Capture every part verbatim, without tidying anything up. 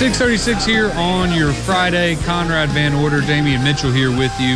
six thirty-six here on your Friday. Conrad Van Order, Damian Mitchell here with you.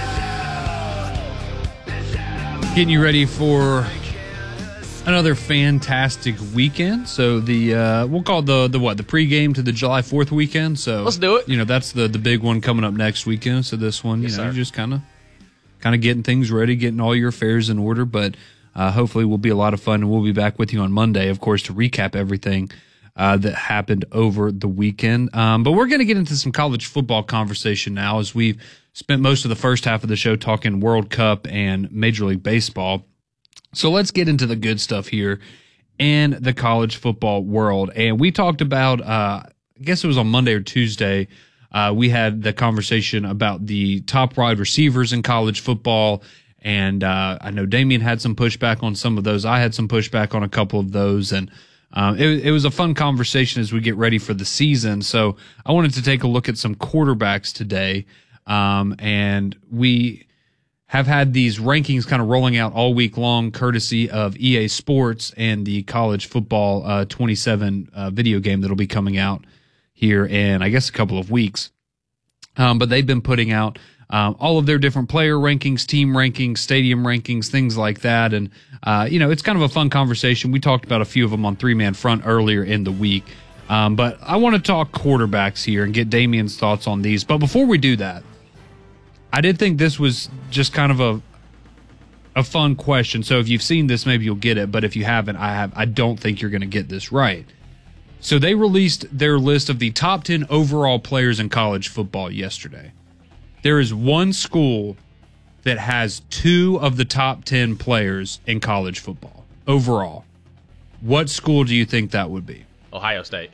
Getting you ready for another fantastic weekend. So the uh, we'll call it the the what the pregame to the July fourth weekend. So let's do it. You know, that's the the big one coming up next weekend. So this one, you yes, know, sir. you're just kind of kind of getting things ready, getting all your affairs in order. But uh, hopefully, will be a lot of fun, and we'll be back with you on Monday, of course, to recap everything uh, that happened over the weekend. Um, but we're going to get into some college football conversation now, as we've spent most of the first half of the show talking World Cup and Major League Baseball. So let's get into the good stuff here in the college football world. And we talked about, uh, I guess it was on Monday or Tuesday, uh, we had the conversation about the top wide receivers in college football. And uh, I know Damian had some pushback on some of those. I had some pushback on a couple of those. And um, it, it was a fun conversation as we get ready for the season. So I wanted to take a look at some quarterbacks today. Um, and we have had these rankings kind of rolling out all week long, courtesy of E A Sports and the College Football uh, twenty-seven uh, video game that'll be coming out here in, I guess, a couple of weeks. Um, but they've been putting out um, all of their different player rankings, team rankings, stadium rankings, things like that. And, uh, you know, it's kind of a fun conversation. We talked about a few of them on Three Man Front earlier in the week. Um, but I want to talk quarterbacks here and get Damian's thoughts on these. But before we do that, I did think this was just kind of a a fun question. So if you've seen this, maybe you'll get it. But if you haven't, I have. I don't think you're going to get this right. So they released their list of the top ten overall players in college football yesterday. There is one school that has two of the top ten players in college football overall. What school do you think that would be? Ohio State.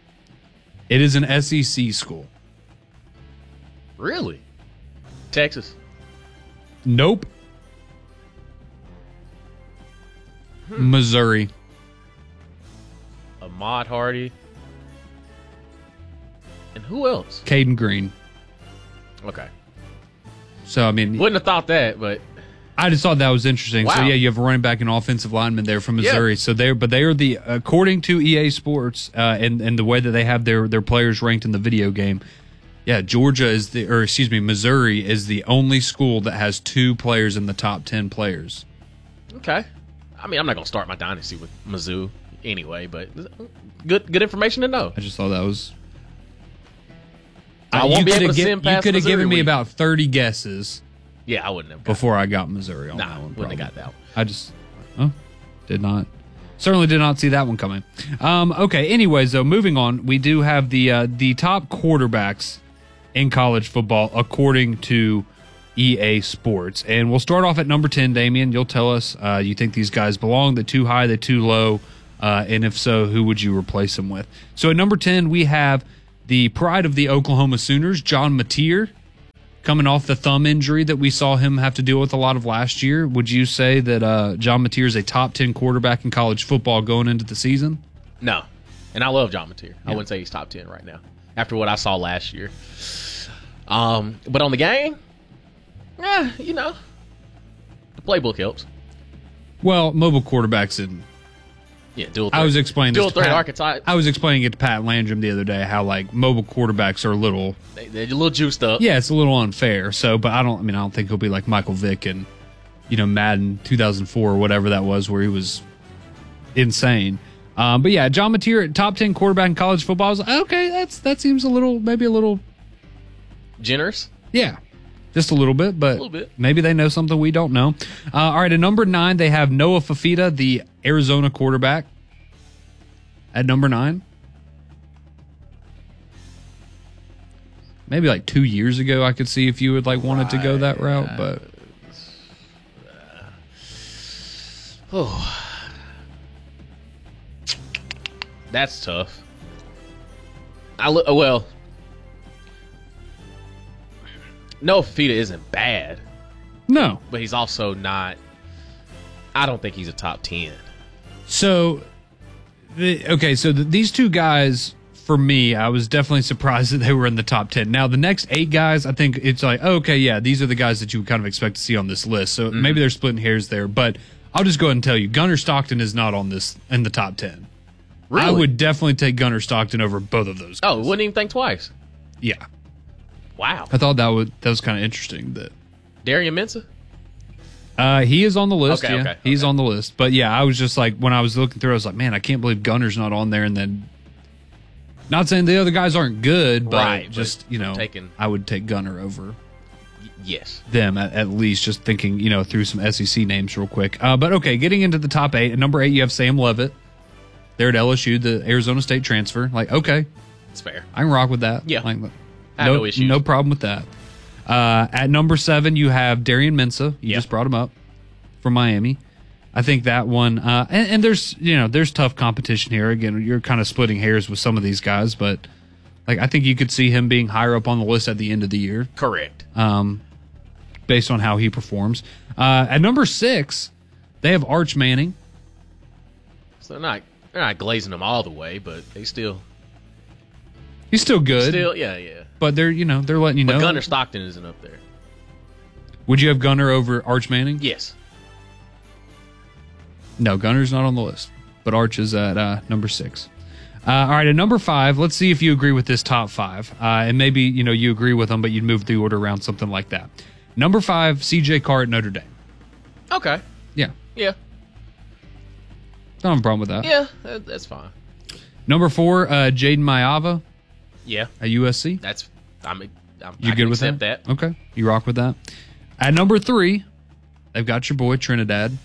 It is an S E C school. Really? Texas. Nope. Hmm. Missouri. Ahmad Hardy. And who else? Caden Green. Okay. So, I mean, Wouldn't have thought that, but I just thought that was interesting. Wow. So, yeah, you have a running back and offensive lineman there from Missouri. Yeah. So, they're, but they are the, according to E A Sports uh, and, and the way that they have their, their players ranked in the video game, yeah, Georgia is the, or excuse me, Missouri is the only school that has two players in the top ten players. Okay. I mean, I'm not going to start my dynasty with Mizzou anyway, but good good information to know. I just thought that was. I won't be able to gi- send past You could have given me week. about thirty guesses. Yeah, I wouldn't have. Before I got Missouri on nah, that one. wouldn't have probably. got that one. I just, oh, did not. Certainly did not see that one coming. Um, okay, anyways, though, moving on, we do have the uh, the top quarterbacks in college football according to E A Sports. And we'll start off at number ten, Damian. You'll tell us uh, you think these guys belong, they're too high, they're too low, uh, and if so, who would you replace them with? So at number ten, we have the pride of the Oklahoma Sooners, John Mateer, coming off the thumb injury that we saw him have to deal with a lot of last year. Would you say that uh, John Mateer is a top ten quarterback in college football going into the season? No. And I love John Mateer. Yeah. I wouldn't say he's top ten right now after what I saw last year. Um, but on the game, yeah, you know, the playbook helps. Well, mobile quarterbacks and Yeah, dual threat. I was explaining dual this to threat Pat- archetype. I was explaining it to Pat Landrum the other day how like mobile quarterbacks are a little They, they're a little juiced up. yeah, it's a little unfair. So, but I don't I mean I don't think he'll be like Michael Vick and you know Madden two thousand four or whatever that was where he was insane. Um, but yeah, John Mateer, top ten quarterback in college football. I was like, okay, that's that seems a little maybe a little Generous. yeah. Just a little bit, but little bit. maybe they know something we don't know. Uh, all right, at number nine, they have Noah Fafita, the Arizona quarterback. At number nine. Maybe like two years ago, I could see if you would like wanted to go that route, but Oh, that's tough. I look well. Noah Fafita isn't bad, no. but he's also not. I don't think he's a top ten. So, the, okay, so the, these two guys, for me, I was definitely surprised that they were in the top ten. Now, the next eight guys, I think it's like, okay, yeah, these are the guys that you would kind of expect to see on this list. So Mm-hmm. maybe they're splitting hairs there, but I'll just go ahead and tell you, Gunnar Stockton is not on this in the top ten. Really? I would definitely take Gunnar Stockton over both of those guys. Oh, wouldn't even think twice. Yeah. Wow. I thought that would that was kind of interesting. That Darian Mensah? uh, he is on the list. Okay, yeah, okay, he's okay. on the list. But yeah, I was just like, when I was looking through, I was like, man, I can't believe Gunnar's not on there. And then, not saying the other guys aren't good, but Right, just but you know, taking- I would take Gunnar over Y- yes. them at, at least. Just thinking, you know, through some S E C names real quick. Uh, but okay, getting into the top eight. At number eight, you have Sam Levitt. There at L S U, the Arizona State transfer. Like, okay, It's fair. I can rock with that. Yeah. Like, I have no issues. No problem with that. Uh, at number seven, you have Darian Mensah. You Yeah. just brought him up from Miami. I think that one, uh, and, and there's you know there's tough competition here. Again, you're kind of splitting hairs with some of these guys, but like I think you could see him being higher up on the list at the end of the year, Correct. um, based on how he performs. Uh, at number six, they have Arch Manning. So they're not they're not glazing them all the way, but they still He's still good, still yeah, yeah. but they're you know they're letting you But know. Gunnar Stockton isn't up there. Would you have Gunnar over Arch Manning? Yes. No, Gunner's not on the list, but Arch is at uh, number six. Uh, all right, at number five, let's see if you agree with this top five, uh, and maybe you know you agree with them, but you'd move the order around something like that. Number five, C J Carr at Notre Dame. Okay. Yeah, Yeah. don't have a problem with that. Yeah, that, that's fine. Number four, uh, Jaden Mayava Yeah. at U S C. That's I'm, I'm You I good can with accept that? that. Okay, you rock with that. At number three, they've got your boy Trinidad.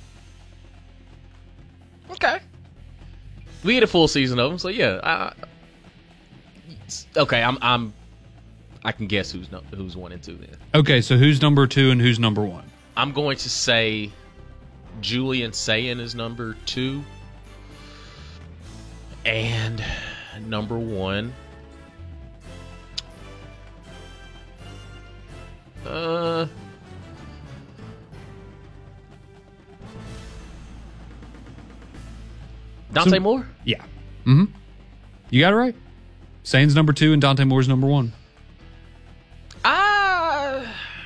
Okay. We get a full season of them, so yeah. I, okay, I'm I'm I can guess who's no, who's one and two then. Okay, so who's number two and who's number one? I'm going to say Julian Sayin is number two. And number one. Uh Dante So- Moore? Yeah. Mm-hmm. You got it right. Sain's number two and Dante Moore's number one. Ah.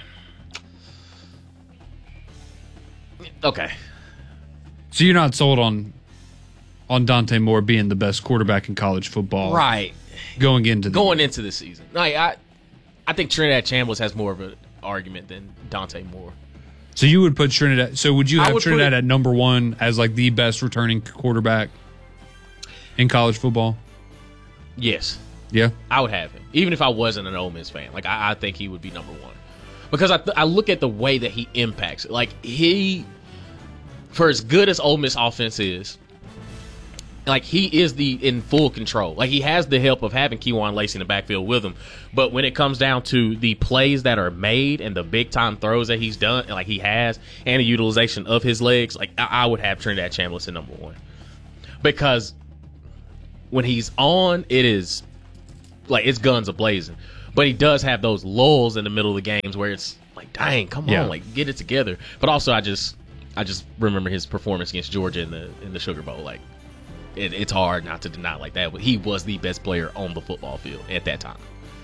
Okay. So you're not sold on on Dante Moore being the best quarterback in college football, Right. Going into the Going into the season. Like, I I think Trinidad Chambliss has more of an argument than Dante Moore. So you would put Trinidad. So would you I have would put Trinidad it- at number one as like the best returning quarterback in college football? Yes. Yeah. I would have him, even if I wasn't an Ole Miss fan. Like I, I think he would be number one because I, I look at the way that he impacts it. Like he, for as good as Ole Miss offense is, like he is the in full control. Like he has the help of having Keywan Lacey in the backfield with him. But when it comes down to the plays that are made and the big time throws that he's done, like he has, and the utilization of his legs, like I, I would have Trinidad Chambliss at number one because when he's on, it is. Like, it's guns a-blazing. But he does have those lulls in the middle of the games where it's like, dang, come Yeah. on, like, get it together. But also, I just I just remember his performance against Georgia in the in the Sugar Bowl. Like, it, it's hard not to deny like that. But he was the best player on the football field at that time.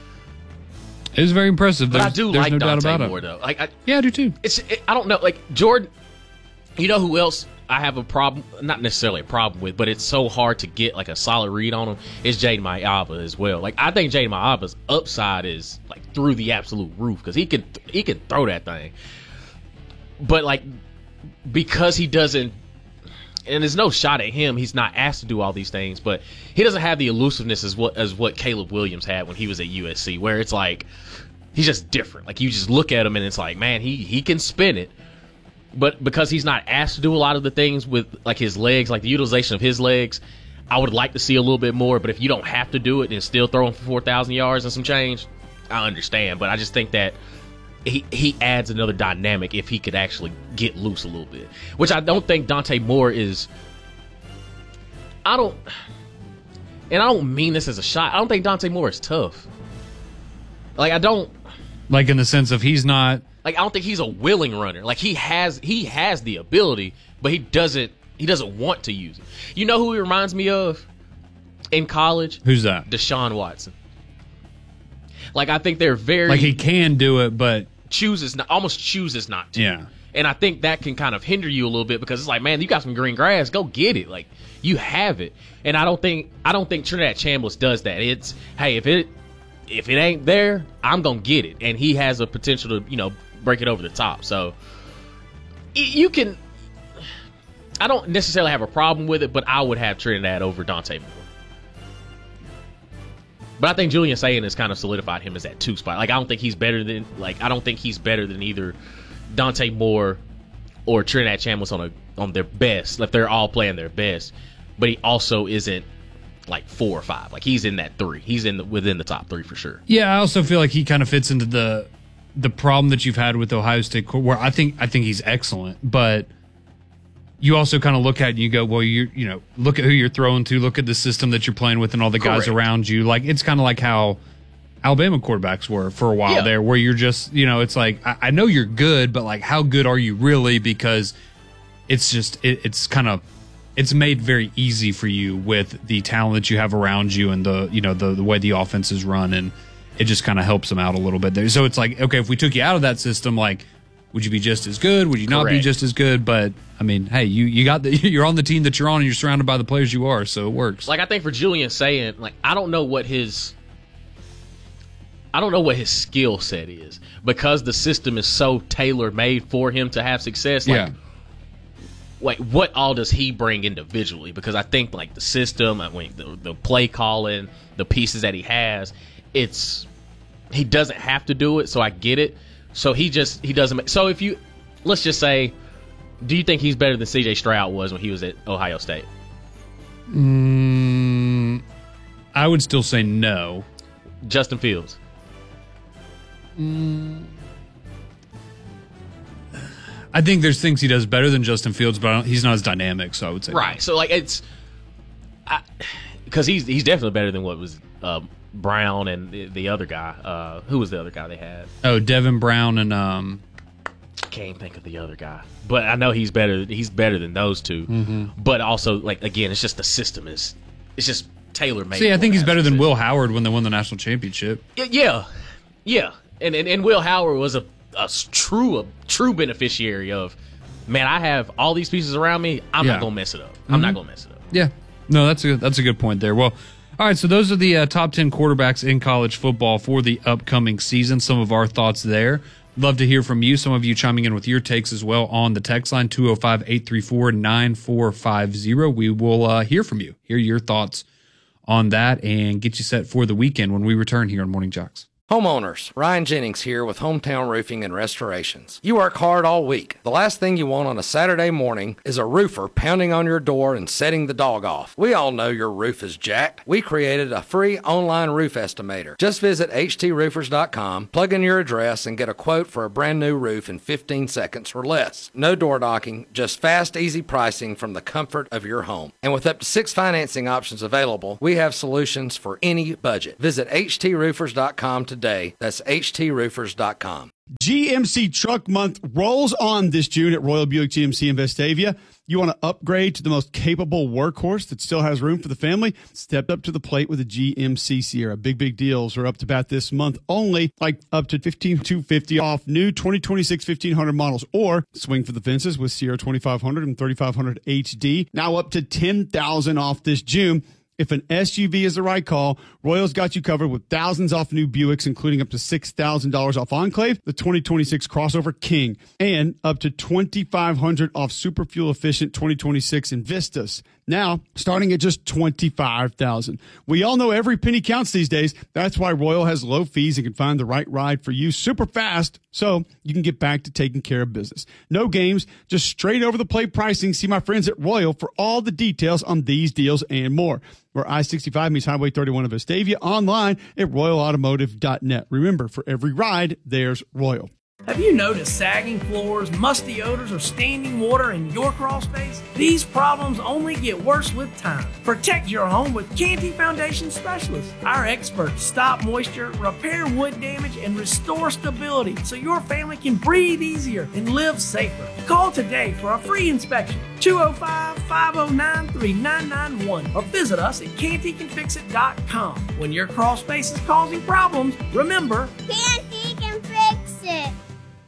It was very impressive. But There's, I do there's like no doubt Dante about Moore, it. though. Like, I, Yeah, I do too. it's it, I don't know. Like, Jordan, you know who else I have a problem, not necessarily a problem with, but it's so hard to get like a solid read on him, is Jaden Mayava as well. Like I think Jaden Mayava's upside is like through the absolute roof because he can he can throw that thing. But like because he doesn't, and there's no shot at him, he's not asked to do all these things, but he doesn't have the elusiveness as what as what Caleb Williams had when he was at U S C, where it's like he's just different. Like you just look at him and it's like, man, he he can spin it. But because he's not asked to do a lot of the things with like his legs, like the utilization of his legs, I would like to see a little bit more. But if you don't have to do it and still throw him for four thousand yards and some change, I understand. But I just think that he he adds another dynamic if he could actually get loose a little bit, which I don't think Dante Moore is. I don't, and I don't mean this as a shot. I don't think Dante Moore is tough. Like I don't. Like in the sense of he's not. Like I don't think he's a willing runner. Like he has he has the ability, but he doesn't he doesn't want to use it. You know who he reminds me of in college? Who's that? Deshaun Watson. Like I think they're very Like he can do it, but chooses not almost chooses not to. yeah. And I think that can kind of hinder you a little bit because it's like, man, you got some green grass, go get it. Like, you have it. And I don't think I don't think Trinidad Chambliss does that. It's, hey, if it if it ain't there, I'm gonna get it. And he has a potential to, you know, break it over the top. So you can I don't necessarily have a problem with it, but I would have Trinidad over Dante Moore. But I think Julian Sayin has kind of solidified him as that two spot. Like, I don't think he's better than like I don't think he's better than either Dante Moore or Trinidad Chambliss on a on their best. Like, they're all playing their best, but he also isn't like four or five. Like, he's in that three. He's in the, within the top three for sure. Yeah, I also feel like he kind of fits into the the problem that you've had with Ohio State, where I think I think he's excellent, but you also kind of look at it and you go, well, you you know, look at who you're throwing to, look at the system that you're playing with, and all the guys Correct. around you. Like, it's kind of like how Alabama quarterbacks were for a while Yeah. there, where you're just, you know, it's like, I, I know you're good, but like, how good are you really? Because it's just, it, it's kind of, it's made very easy for you with the talent that you have around you and the, you know, the, the way the offense is run, and it just kind of helps them out a little bit there. So it's like, okay, if we took you out of that system, like, would you be just as good? Would you not be Correct. just as good? But I mean, hey, you, you got the, you're on the team that you're on, and you're surrounded by the players you are, so it works. Like, I think for Julian Sayin, like, I don't know what his I don't know what his skill set is, because the system is so tailor made for him to have success. Like, yeah. like, what all does he bring individually? Because I think, like, the system, I mean, the, the play calling, the pieces that he has, it's he doesn't have to do it, so I get it. So he just he doesn't. Make, so if you let's just say, do you think he's better than C J Stroud was when he was at Ohio State? Mm, I would still say no. Justin Fields. Mm, I think there's things he does better than Justin Fields, but I don't, he's not as dynamic, so I would say Right. no. So, like, it's because he's he's definitely better than what was uh, Brown and the, the other guy. Uh, who was the other guy they had? Oh, Devin Brown and um. Can't think of the other guy, but I know he's better. He's better than those two. Mm-hmm. But also, like, again, it's just the system is it's just tailor made. See, I think he's better than Will Howard when they won the national championship. Yeah, yeah, and and, and Will Howard was a, a true a true beneficiary of. Man, I have all these pieces around me. I'm Yeah. not gonna mess it up. I'm Mm-hmm. not gonna mess it up. Yeah, no, that's a that's a good point there. Well, all right, so those are the uh, top ten quarterbacks in college football for the upcoming season. Some of our thoughts there. Love to hear from you. Some of you chiming in with your takes as well on the text line, two oh five, eight three four, nine four five zero. We will uh, hear from you, hear your thoughts on that, and get you set for the weekend when we return here on Morning Jocks. Homeowners, Ryan Jennings here with Hometown Roofing and Restorations. You work hard all week. The last thing you want on a Saturday morning is a roofer pounding on your door and setting the dog off. We all know your roof is jacked. We created a free online roof estimator. Just visit h t roofers dot com, plug in your address, and get a quote for a brand new roof in fifteen seconds or less. No door knocking, just fast, easy pricing from the comfort of your home. And with up to six financing options available, we have solutions for any budget. Visit h t roofers dot com today. That's h t roofers dot com. G M C Truck Month rolls on this June at Royal Buick G M C in Vestavia. You want to upgrade to the most capable workhorse that still has room for the family? Step up to the plate with a G M C Sierra. Big, big deals are up to bat this month only, like up to fifteen thousand two hundred fifty dollars off new twenty twenty-six fifteen hundred models, or swing for the fences with Sierra twenty-five hundred and thirty-five hundred H D. Now up to ten thousand dollars off this June. If an S U V is the right call, Royal's got you covered with thousands off new Buicks, including up to six thousand dollars off Enclave, the twenty twenty-six Crossover King, and up to twenty-five hundred dollars off super fuel efficient twenty twenty-six Invistas. Now, starting at just twenty-five thousand dollars. We all know every penny counts these days. That's why Royal has low fees and can find the right ride for you super fast, so you can get back to taking care of business. No games, just straight over the plate pricing. See my friends at Royal for all the details on these deals and more. We're I sixty-five meets Highway thirty-one of Vestavia, online at royal automotive dot net. Remember, for every ride, there's Royal. Have you noticed sagging floors, musty odors, or standing water in your crawl space? These problems only get worse with time. Protect your home with Canty Foundation Specialists. Our experts stop moisture, repair wood damage, and restore stability so your family can breathe easier and live safer. Call today for a free inspection, two oh five, five oh nine, three nine nine one, or visit us at canty can fix it dot com. When your crawl space is causing problems, remember, Canty can fix it.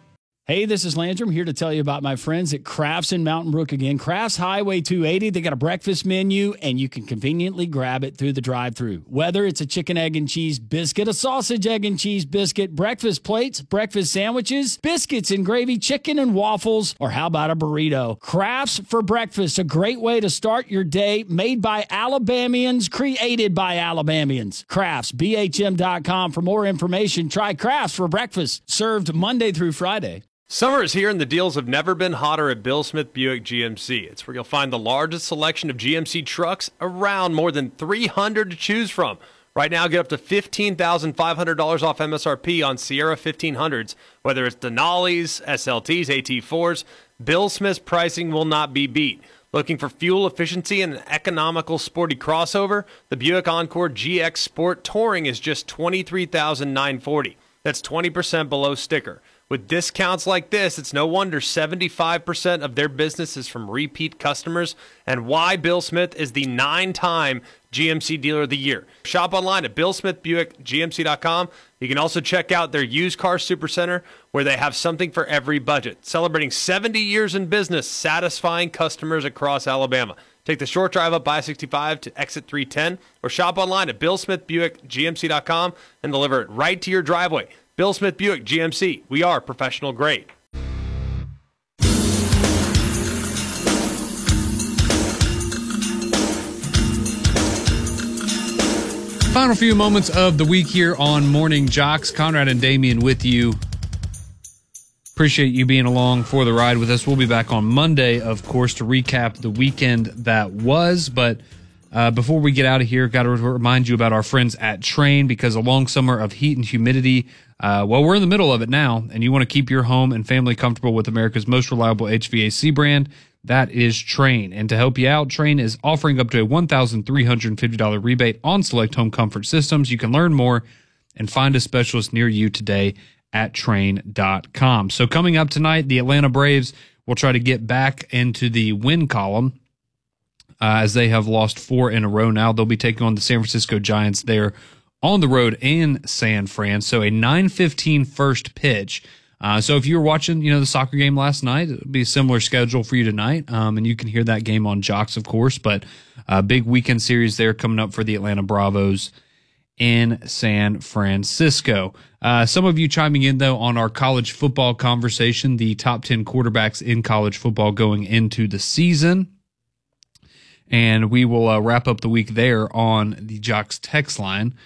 Hey, this is Landrum here to tell you about my friends at Crafts in Mountain Brook again. Crafts Highway two eighty, they got a breakfast menu, and you can conveniently grab it through the drive-thru. Whether it's a chicken, egg, and cheese biscuit, a sausage, egg, and cheese biscuit, breakfast plates, breakfast sandwiches, biscuits and gravy, chicken and waffles, or how about a burrito? Crafts for breakfast, a great way to start your day, made by Alabamians, created by Alabamians. Crafts, B H M dot com for more information. Try Crafts for breakfast, served Monday through Friday. Summer is here and the deals have never been hotter at Bill Smith Buick G M C. It's where you'll find the largest selection of G M C trucks around, more than three hundred to choose from. Right now, get up to fifteen thousand five hundred dollars off M S R P on Sierra fifteen hundreds. Whether it's Denali's, S L Ts, A T fours, Bill Smith's pricing will not be beat. Looking for fuel efficiency and an economical sporty crossover? The Buick Encore G X Sport Touring is just twenty-three thousand nine hundred forty dollars. That's twenty percent below sticker. With discounts like this, it's no wonder seventy-five percent of their business is from repeat customers, and why Bill Smith is the nine-time G M C Dealer of the Year. Shop online at Bill Smith Buick G M C dot com. You can also check out their used car supercenter, where they have something for every budget. Celebrating seventy years in business, satisfying customers across Alabama. Take the short drive up I sixty-five to exit three ten, or shop online at Bill Smith Buick G M C dot com and deliver it right to your driveway. Bill Smith Buick G M C. We are professional grade. Final few moments of the week here on Morning Jocks. Conrad and Damian with you. Appreciate you being along for the ride with us. We'll be back on Monday, of course, to recap the weekend that was. But uh, before we get out of here, got to remind you about our friends at Trane, because a long summer of heat and humidity, uh, well, we're in the middle of it now, and you want to keep your home and family comfortable with America's most reliable H V A C brand. That is Trane. And to help you out, Trane is offering up to a one thousand three hundred fifty dollars rebate on select home comfort systems. You can learn more and find a specialist near you today at Trane dot com. So coming up tonight, the Atlanta Braves will try to get back into the win column uh, as they have lost four in a row now. They'll be taking on the San Francisco Giants there on the road in San Fran. So a nine fifteen first pitch. Uh, so if you were watching, you know, the soccer game last night, it'll be a similar schedule for you tonight. Um, and you can hear that game on Jocks, of course, but a big weekend series there coming up for the Atlanta Bravos in San Francisco. Uh, some of you chiming in, though, on our college football conversation, the top ten quarterbacks in college football going into the season. And we will uh, wrap up the week there on the Jocks text line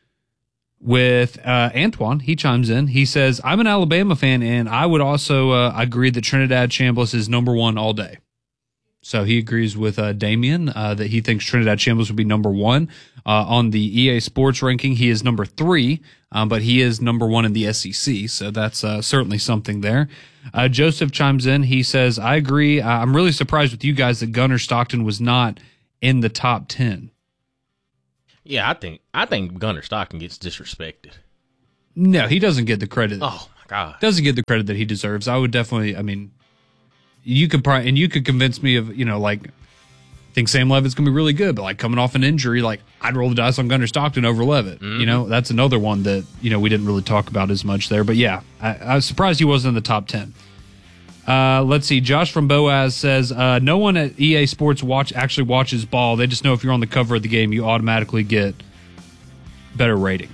with uh, Antoine. He chimes in. He says, I'm an Alabama fan, and I would also uh, agree that Trinidad Chambliss is number one all day. So he agrees with uh, Damian uh, that he thinks Trinidad Chambliss would be number one. Uh, on the E A Sports ranking, he is number three, um, but he is number one in the S E C, so that's uh, certainly something there. Uh, Joseph chimes in. He says, I agree. Uh, I'm really surprised with you guys that Gunnar Stockton was not in the top ten. Yeah, I think I think Gunnar Stockton gets disrespected. No, he doesn't get the credit. Oh, my God. Doesn't get the credit that he deserves. I would definitely, I mean, you could probably, and you could convince me of, you know, like, I think Sam Levitt's going to be really good, but like coming off an injury, like I'd roll the dice on Gunnar Stockton over Levitt. Mm-hmm. You know, that's another one that, you know, we didn't really talk about as much there. But yeah, I, I was surprised he wasn't in the top ten. Uh, let's see. Josh from Boaz says, uh, no one at E A Sports watch actually watches ball. They just know if you're on the cover of the game, you automatically get better rating.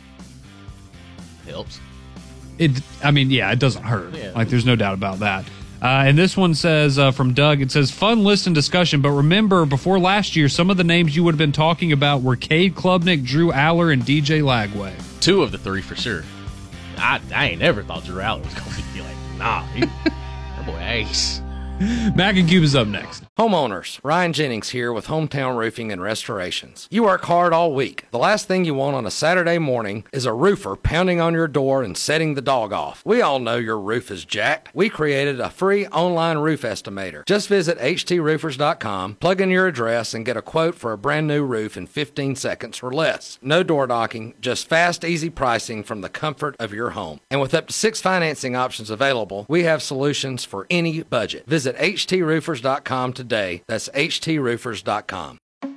Helps. It. I mean, yeah, it doesn't hurt. Yeah. Like, there's no doubt about that. Uh, and this one says, uh, from Doug, it says, fun list and discussion, but remember, before last year, some of the names you would have been talking about were Cade Klubnik, Drew Aller, and D J Lagway. Two of the three for sure. I, I ain't never thought Drew Aller was going to be like, nah, he, that boy ace. Mac and Cube is up next. Homeowners, Ryan Jennings here with Hometown Roofing and Restorations. You work hard all week. The last thing you want on a Saturday morning is a roofer pounding on your door and setting the dog off. We all know your roof is jacked. We created a free online roof estimator. Just visit H T roofers dot com, plug in your address, and get a quote for a brand new roof in fifteen seconds or less. No door knocking, just fast, easy pricing from the comfort of your home. And with up to six financing options available, we have solutions for any budget. Visit H T roofers dot com today. That's H T roofers dot com.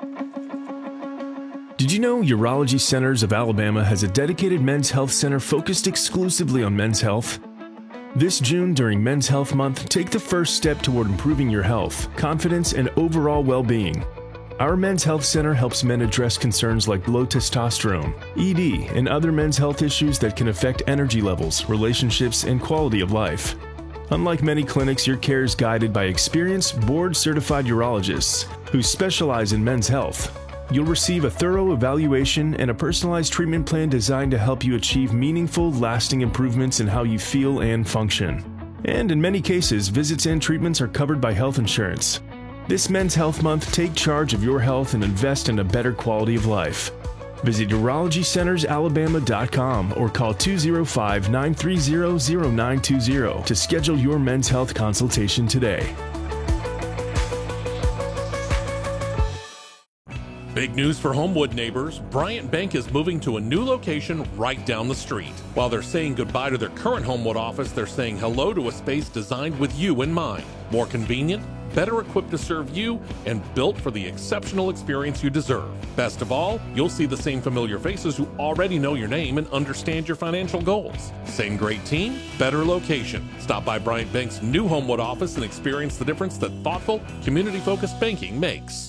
Did you know Urology Centers of Alabama has a dedicated men's health center focused exclusively on men's health? This June, during Men's Health Month, take the first step toward improving your health, confidence, and overall well-being. Our Men's Health Center helps men address concerns like low testosterone, E D, and other men's health issues that can affect energy levels, relationships, and quality of life. Unlike many clinics, your care is guided by experienced, board-certified urologists who specialize in men's health. You'll receive a thorough evaluation and a personalized treatment plan designed to help you achieve meaningful, lasting improvements in how you feel and function. And in many cases, visits and treatments are covered by health insurance. This Men's Health Month, take charge of your health and invest in a better quality of life. Visit urology centers alabama dot com or call two oh five, nine three zero, zero nine two zero to schedule your men's health consultation today. Big news for Homewood neighbors. Bryant Bank is moving to a new location right down the street. While they're saying goodbye to their current Homewood office, they're saying hello to a space designed with you in mind. More convenient, better equipped to serve you, and built for the exceptional experience you deserve. Best of all, you'll see the same familiar faces who already know your name and understand your financial goals. Same great team, better location. Stop by Bryant Bank's new Homewood office and experience the difference that thoughtful, community-focused banking makes.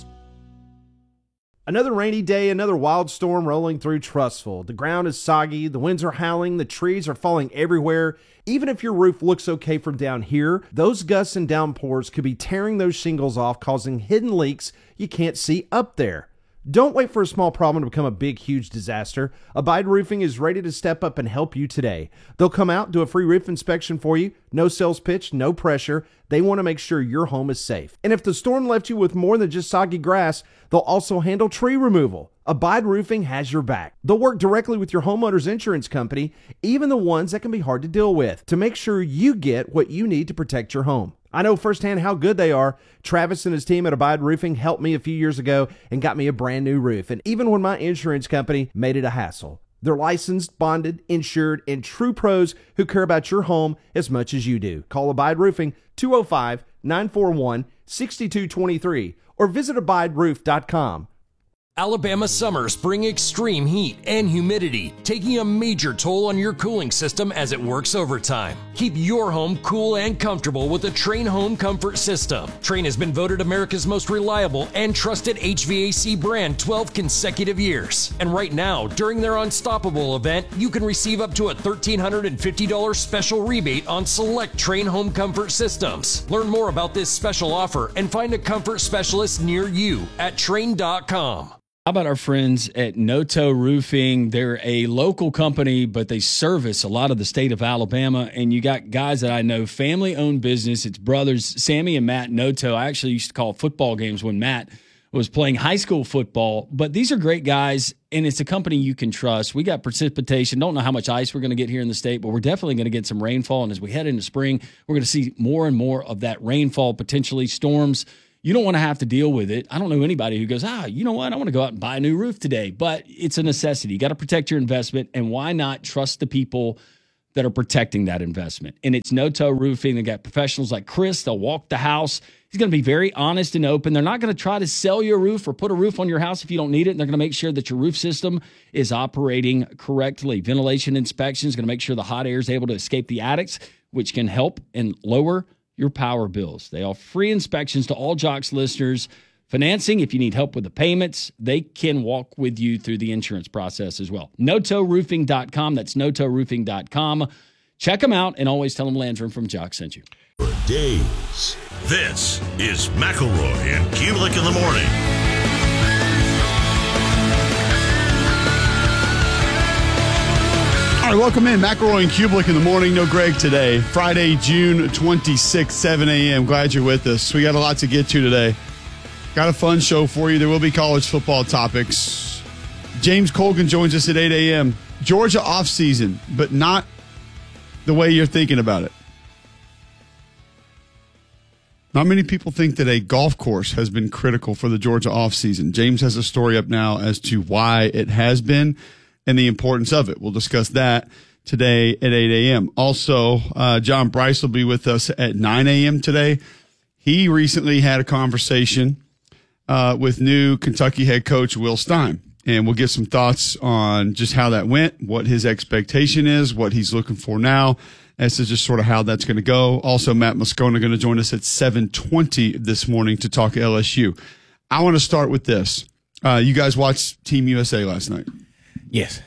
Another rainy day, another wild storm rolling through Trussville. The ground is soggy, the winds are howling, the trees are falling everywhere. Even if your roof looks okay from down here, those gusts and downpours could be tearing those shingles off, causing hidden leaks you can't see up there. Don't wait for a small problem to become a big, huge disaster. Abide Roofing is ready to step up and help you today. They'll come out, do a free roof inspection for you. No sales pitch, no pressure. They want to make sure your home is safe. And if the storm left you with more than just soggy grass, they'll also handle tree removal. Abide Roofing has your back. They'll work directly with your homeowner's insurance company, even the ones that can be hard to deal with, to make sure you get what you need to protect your home. I know firsthand how good they are. Travis and his team at Abide Roofing helped me a few years ago and got me a brand new roof. And even when my insurance company made it a hassle, they're licensed, bonded, insured, and true pros who care about your home as much as you do. Call Abide Roofing two oh five, nine four one, six two two three or visit abide roof dot com. Alabama summers bring extreme heat and humidity, taking a major toll on your cooling system as it works overtime. Keep your home cool and comfortable with the Trane Home Comfort System. Trane has been voted America's most reliable and trusted H V A C brand twelve consecutive years. And right now, during their Unstoppable event, you can receive up to a one thousand three hundred fifty dollars special rebate on select Trane Home Comfort systems. Learn more about this special offer and find a comfort specialist near you at Trane dot com. How about our friends at Noto Roofing? They're a local company, but they service a lot of the state of Alabama. And you got guys that I know, family-owned business. It's brothers, Sammy and Matt Noto. I actually used to call football games when Matt was playing high school football. But these are great guys, and it's a company you can trust. We got precipitation. Don't know how much ice we're going to get here in the state, but we're definitely going to get some rainfall. And as we head into spring, we're going to see more and more of that rainfall, potentially storms. You don't want to have to deal with it. I don't know anybody who goes, ah, you know what? I want to go out and buy a new roof today. But it's a necessity. You got to protect your investment. And why not trust the people that are protecting that investment? And it's Noto Roofing. They got professionals like Chris. They'll walk the house. He's going to be very honest and open. They're not going to try to sell you a roof or put a roof on your house if you don't need it. And they're going to make sure that your roof system is operating correctly. Ventilation inspection is going to make sure the hot air is able to escape the attics, which can help and lower your power bills. They offer free inspections to all Jocks listeners. Financing, if you need help with the payments, they can walk with you through the insurance process as well. Noto Roofing dot com. That's Noto Roofing dot com. Check them out and always tell them Landrum from Jocks sent you. For days. This is McElroy and Kulik in the morning. All right, welcome in. McElroy and Kulik in the morning. No Greg today. Friday, June twenty-sixth, seven a.m. Glad you're with us. We got a lot to get to today. Got a fun show for you. There will be college football topics. James Colgan joins us at eight a.m. Georgia offseason, but not the way you're thinking about it. Not many people think that a golf course has been critical for the Georgia offseason. James has a story up now as to why it has been and the importance of it. We'll discuss that today at eight a.m. Also, uh, John Bryce will be with us at nine a.m. today. He recently had a conversation uh, with new Kentucky head coach Will Stein, and we'll get some thoughts on just how that went, what his expectation is, what he's looking for now, as to just sort of how that's going to go. Also, Matt Moscona going to join us at seven twenty this morning to talk L S U. I want to start with this. Uh, you guys watched Team U S A last night? Yes.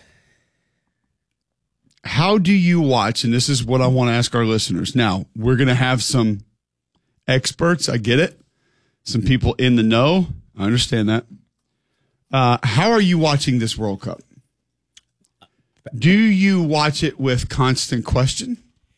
How do you watch, and this is what I want to ask our listeners. Now, we're going to have some experts. I get it. Some people in the know. I understand that. Uh, how are you watching this World Cup? Do you watch it with constant question?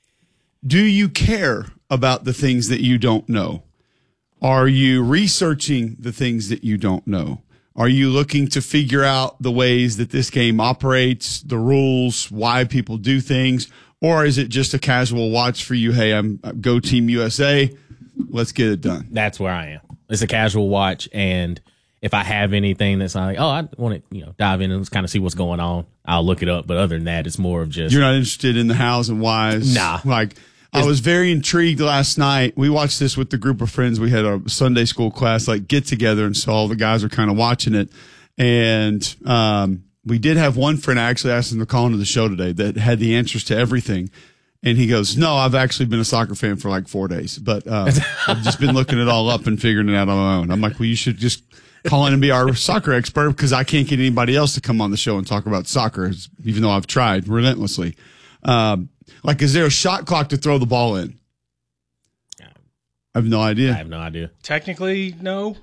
Do you care about the things that you don't know? Are you researching the things that you don't know? Are you looking to figure out the ways that this game operates, the rules, why people do things? Or is it just a casual watch for you? Hey, I'm go Team U S A. Let's get it done. That's where I am. It's a casual watch, and if I have anything that's like, oh, I want to, you know, dive in and kind of see what's going on, I'll look it up. But other than that, it's more of just you're not interested in the hows and whys. Nah, like I was very intrigued last night. We watched this with the group of friends. We had a Sunday school class like get together, and so all the guys are kind of watching it. And um, we did have one friend. I actually asked him to call into the show today that had the answers to everything. And he goes, no, I've actually been a soccer fan for like four days, but uh, I've just been looking it all up and figuring it out on my own. I'm like, well, you should just call in and be our soccer expert because I can't get anybody else to come on the show and talk about soccer, even though I've tried relentlessly. Um, like, is there a shot clock to throw the ball in? I have no idea. I have no idea. Technically, no,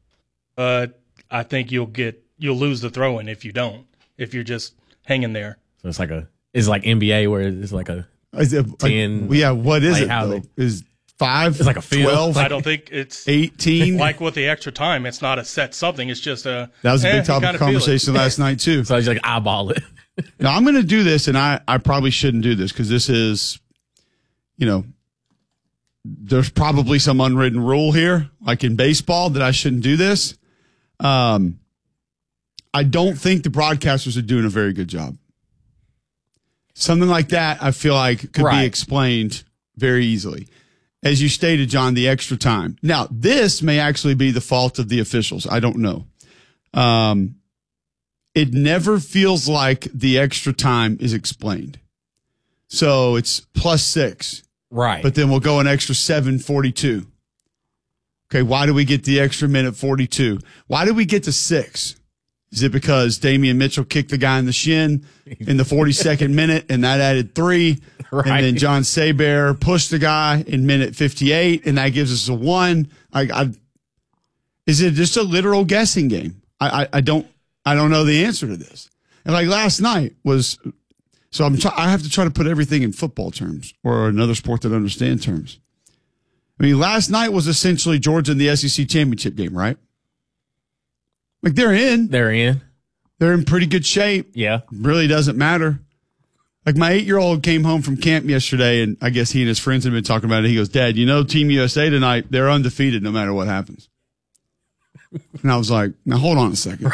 but I think you'll get you'll lose the throw in if you don't. If you're just hanging there. So it's like a it's like N B A where it's like a Is it, ten. Like, yeah, what is like it? how though? they- Is five? It's like a field. twelve? I don't think it's eighteen. like with the extra time. It's not a set something. It's just a That was a eh, big you topic kinda of feel it. conversation last night too. So I just like eyeball it. Now I'm going to do this, and I, I probably shouldn't do this because this is, you know, there's probably some unwritten rule here, like in baseball, that I shouldn't do this. Um, I don't think the broadcasters are doing a very good job. Something like that, I feel like, could Right. be explained very easily. As you stated, John, the extra time. Now, this may actually be the fault of the officials. I don't know. Um, it never feels like the extra time is explained. So it's plus six. Right. But then we'll go an extra seven forty-two. Okay, why do we get the extra minute forty-two? Why did we get to six? Is it because Damian Mitchell kicked the guy in the shin in the forty-second minute and that added three? Right. And then John Saber pushed the guy in minute fifty-eight and that gives us a one. I, I, is it just a literal guessing game? I, I, I don't I don't know the answer to this. And like last night was, so I'm try, I have to try to put everything in football terms or another sport that understand terms. I mean, last night was essentially Georgia in the S E C championship game, right? Like they're in. They're in. They're in pretty good shape. Yeah. Really doesn't matter. Like my eight-year-old came home from camp yesterday, and I guess he and his friends had been talking about it. He goes, Dad, you know Team U S A tonight, they're undefeated no matter what happens. And I was like, now hold on a second.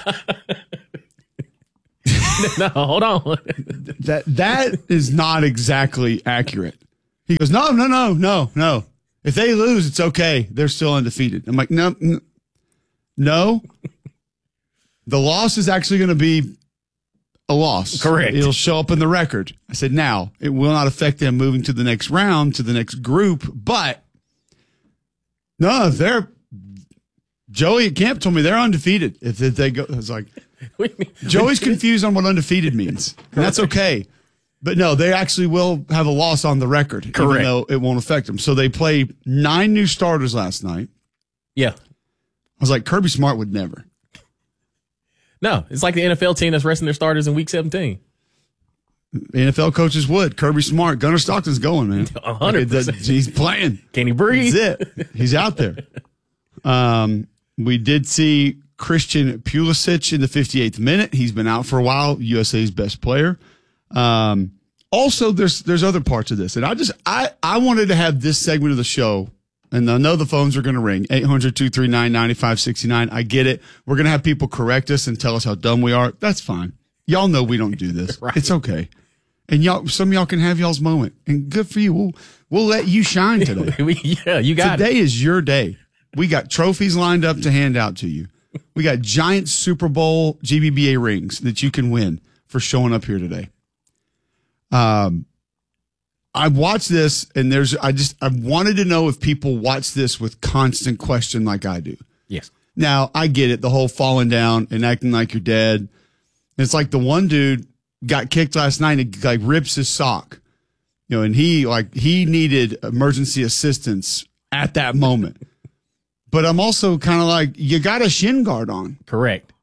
No, hold on. that That is not exactly accurate. He goes, no, no, no, no, no. If they lose, it's okay. They're still undefeated. I'm like, no, no. no. The loss is actually going to be a loss. Correct. It'll show up in the record. I said, now, it will not affect them moving to the next round, to the next group, but no, they're, Joey at camp told me they're undefeated. If, if they go, I was like, Joey's confused on what undefeated means. And that's okay. But no, they actually will have a loss on the record, Correct. even though it won't affect them. So they played nine new starters last night. Yeah. I was like, Kirby Smart would never. No, it's like the N F L team that's resting their starters in week seventeen. N F L coaches would. Kirby Smart. Gunnar Stockton's going, man. one hundred percent. Like, he's playing. Can he breathe? That's it. He's out there. Um, we did see Christian Pulisic in the fifty-eighth minute. He's been out for a while. U S A's best player. Um, also, there's there's other parts of this. And I just, I, I wanted to have this segment of the show, and I know the phones are going to ring, eight hundred, two three nine, nine five six nine. I get it. We're going to have people correct us and tell us how dumb we are. That's fine. Y'all know we don't do this. Right. It's okay. And y'all, some of y'all can have y'all's moment. And good for you. We'll, we'll let you shine today. Yeah, you got today it. Today is your day. We got trophies lined up to hand out to you. We got giant Super Bowl G B B A rings that you can win for showing up here today. Um, I watched this, and there's I just I wanted to know if people watch this with constant question like I do. Yes. Now I get it, the whole falling down and acting like you're dead. It's like the one dude got kicked last night and like rips his sock, you know, and he like he needed emergency assistance at that moment. But I'm also kind of like, you got a shin guard on. Correct.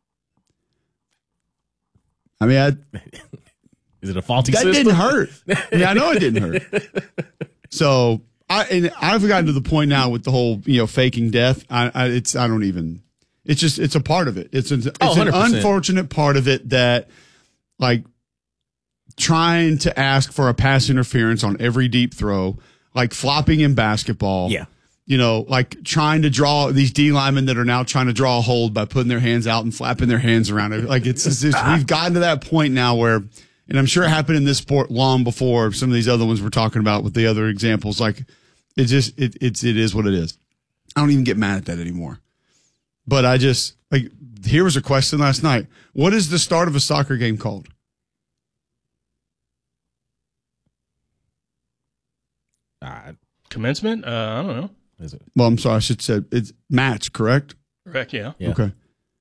I mean, I, is it a faulty that system? didn't hurt. Yeah, I know it didn't hurt. So I and I've gotten to the point now with the whole, you know, faking death. I, I it's I don't even. It's just it's a part of it. It's an, it's oh, an unfortunate part of it that, like, trying to ask for a pass interference on every deep throw, like flopping in basketball. Yeah. You know, like trying to draw these D linemen that are now trying to draw a hold by putting their hands out and flapping their hands around it. Like it's, it's, it's we've gotten to that point now where, and I'm sure it happened in this sport long before some of these other ones we're talking about with the other examples. Like it just, it, it's, it is what it is. I don't even get mad at that anymore. But I just, like, here was a question last night. What is the start of a soccer game called? Uh, commencement? Uh, I don't know. Is it? Well, I'm sorry. I should say it's match, correct? Correct, yeah. yeah. Okay.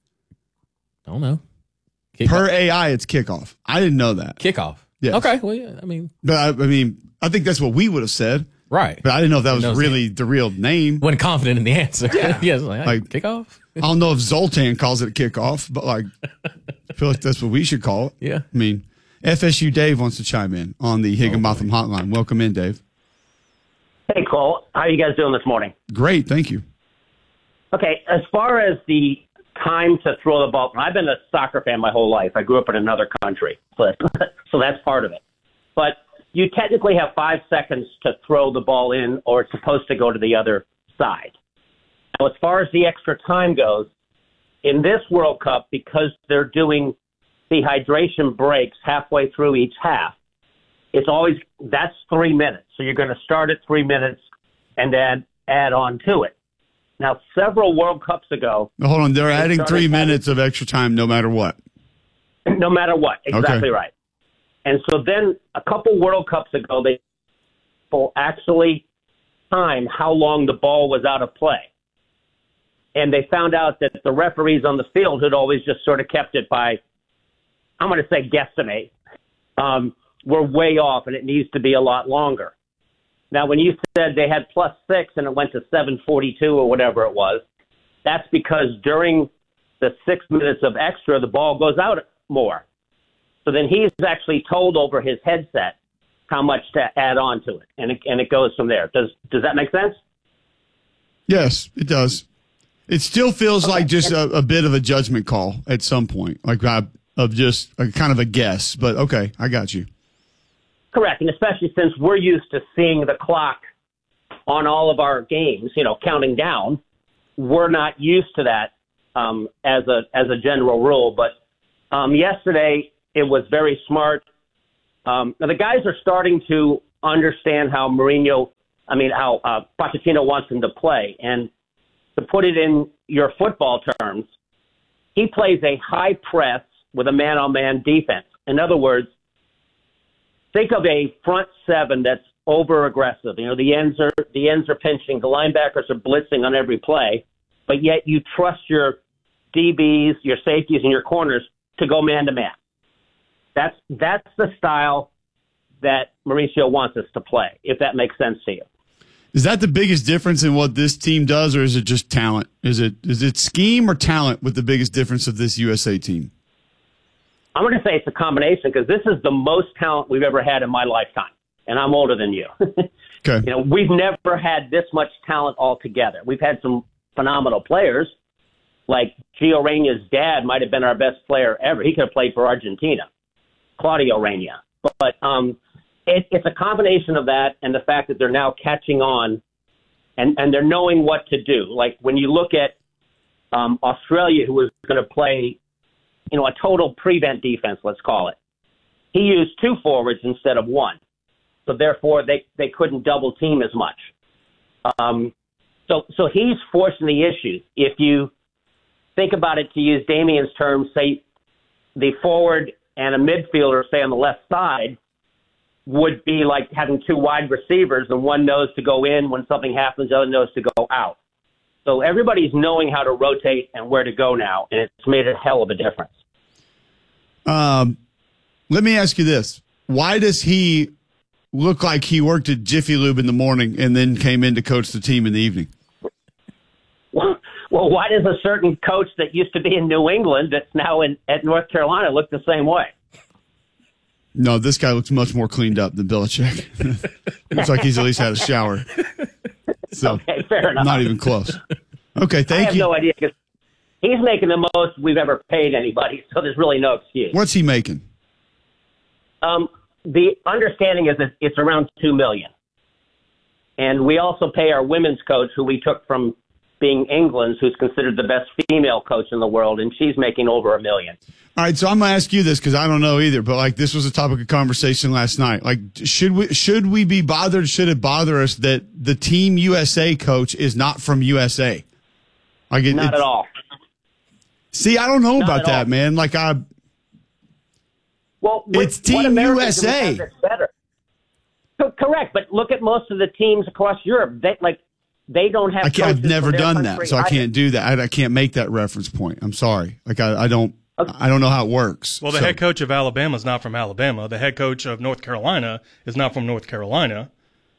I don't know. Kick per off. A I, it's kickoff. I didn't know that. Kickoff. Yeah. Okay. Well, yeah, I mean. But I, I mean, I think that's what we would have said. Right. But I didn't know if that was really the real name. Wasn't confident in the answer. Yeah. yes, like, like kickoff. I don't know if Zoltan calls it a kickoff, but like, I feel like that's what we should call it. Yeah. I mean, F S U Dave wants to chime in on the Higginbotham oh, hotline. Welcome in, Dave. Hey, Cole. How are you guys doing this morning? Great. Thank you. Okay. As far as the time to throw the ball, I've been a soccer fan my whole life. I grew up in another country, so that's, so that's part of it. But you technically have five seconds to throw the ball in, or it's supposed to go to the other side. Now, as far as the extra time goes, in this World Cup, because they're doing dehydration breaks halfway through each half, it's always, that's three minutes. So you're going to start at three minutes and then add on to it. Now, several World Cups ago. Now, hold on. They're they adding three minutes of extra time no matter what. No matter what. Exactly okay. right. And so then a couple World Cups ago, they actually timed how long the ball was out of play. And they found out that the referees on the field had always just sort of kept it by, I'm going to say guesstimate, um, were way off, and it needs to be a lot longer. Now, when you said they had plus six and it went to seven forty-two or whatever it was, that's because during the six minutes of extra, the ball goes out more. So then he's actually told over his headset how much to add on to it, and it, and it goes from there. Does does that make sense? Yes, it does. It still feels okay. like just a, a bit of a judgment call at some point, like uh, of just a kind of a guess. But okay, I got you. Correct, and especially since we're used to seeing the clock on all of our games, you know, counting down, we're not used to that um, as a as a general rule. But um, yesterday, it was very smart. Um, now the guys are starting to understand how Mourinho, I mean, how uh, Pochettino wants them to play. And to put it in your football terms, he plays a high press with a man-on-man defense. In other words, think of a front seven that's over-aggressive. You know, the ends are the ends are pinching, the linebackers are blitzing on every play, but yet you trust your D Bs, your safeties, and your corners to go man-to-man. That's that's the style that Mauricio wants us to play, if that makes sense to you. Is that the biggest difference in what this team does, or is it just talent? Is it is it scheme or talent with the biggest difference of this U S A team? I'm going to say it's a combination because this is the most talent we've ever had in my lifetime, and I'm older than you. Okay. You know, we've never had this much talent all together. We've had some phenomenal players. Like Gio Reyna's dad might have been our best player ever. He could have played for Argentina, Claudio Reyna. But, but um, it, it's a combination of that and the fact that they're now catching on and, and they're knowing what to do. Like when you look at um, Australia, who was going to play, you know, a total prevent defense, let's call it. He used two forwards instead of one. So therefore, they, they couldn't double team as much. Um, so so he's forcing the issues. If you think about it, to use Damian's terms, say the forward and a midfielder, say on the left side, would be like having two wide receivers, and one knows to go in when something happens, the other knows to go out. So everybody's knowing how to rotate and where to go now, and it's made a hell of a difference. Um, let me ask you this. Why does he look like he worked at Jiffy Lube in the morning and then came in to coach the team in the evening? Well, well, why does a certain coach that used to be in New England that's now in at North Carolina look the same way? No, this guy looks much more cleaned up than Belichick. Looks like he's at least had a shower. So, okay, fair enough. Not even close. Okay, thank you. I have you. no idea because he's making the most we've ever paid anybody, so there's really no excuse. What's he making? Um, the understanding is that it's around two million, and we also pay our women's coach, who we took from being England's, who's considered the best female coach in the world, and she's making over a million. All right, so I'm gonna ask you this because I don't know either, but like this was a topic of conversation last night. Like, should we should we be bothered? Should it bother us that the Team U S A coach is not from U S A? Like, it, not at all. See, I don't know Not about at that, all. man. Like, I. Well, It's what Team Americans U S A. do we have that's better? Co- Correct, but look at most of the teams across Europe. They like they don't have. I can't, I've coaches never from their done that, country so I either. can't do that. I, I can't make that reference point. I'm sorry. Like, I, I don't. I don't know how it works. Well, the So- head coach of Alabama is not from Alabama. The head coach of North Carolina is not from North Carolina.